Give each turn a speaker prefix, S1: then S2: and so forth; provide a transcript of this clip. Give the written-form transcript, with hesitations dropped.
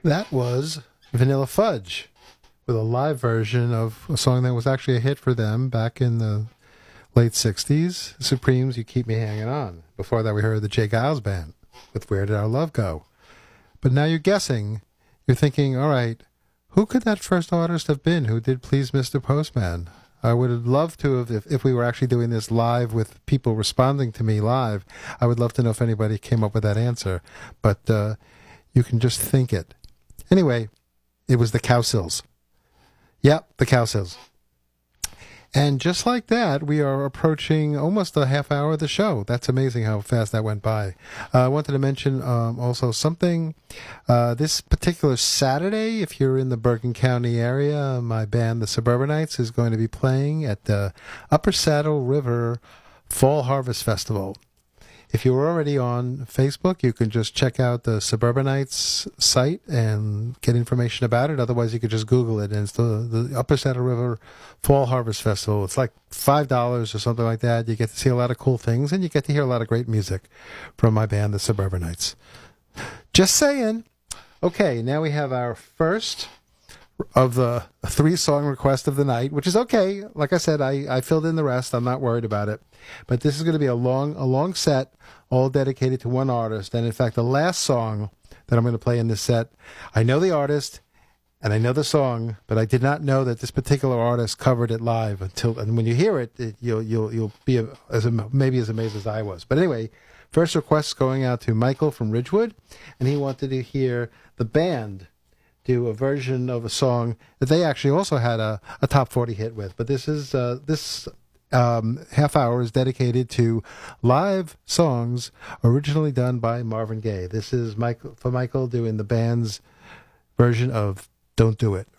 S1: That was Vanilla Fudge with a live version of a song that was actually a hit for them back in the late 60s, Supremes, You Keep Me Hanging On. Before that, we heard the Jay Giles Band with Where Did Our Love Go? But now you're guessing, you're thinking, all right, who could that first artist have been who did Please Mr. Postman? I would have loved to have, if we were actually doing this live with people responding to me live, I would love to know if anybody came up with that answer. But you can just think it. Anyway, it was the Cowsills. Yep, the Cowsills. And just like that, we are approaching almost a half hour of the show. That's amazing how fast that went by. I wanted to mention also something. This particular Saturday, if you're in the Bergen County area, my band, the Suburbanites, is going to be playing at the Upper Saddle River Fall Harvest Festival. If you're already on Facebook, you can just check out the Suburbanites site and get information about it. Otherwise, you could just Google it. And it's the Upper Saddle River Fall Harvest Festival. It's like $5 or something like that. You get to see a lot of cool things, and you get to hear a lot of great music from my band, the Suburbanites. Just saying. Okay, now we have our first of the 3-song request of the night, which is okay. Like I said, I filled in the rest. I'm not worried about it. But this is going to be a long set, all dedicated to one artist. And in fact, the last song that I'm going to play in this set, I know the artist and I know the song, but I did not know that this particular artist covered it live and when you hear it, you'll be maybe as amazed as I was. But anyway, first request going out to Michael from Ridgewood, and he wanted to hear the band do a version of a song that they actually also had a top 40 hit with. But this is half hour is dedicated to live songs originally done by Marvin Gaye. This is Michael doing the band's version of Don't Do It.